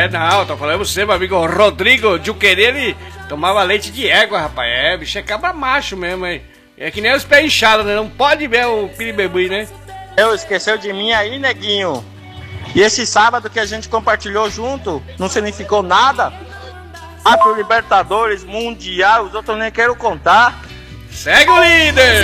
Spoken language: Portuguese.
Não, tô falando você, meu amigo Rodrigo Juqueri, ele tomava leite de égua, rapaz. É, bicho é cabra macho mesmo, hein? É que nem os pés inchados, né? Não pode ver o piribebui, né? Eu esqueceu de mim aí, neguinho. E esse sábado que a gente compartilhou junto, não significou nada? Ah, pro Libertadores, Mundial, os outros eu nem quero contar. Segue o líder!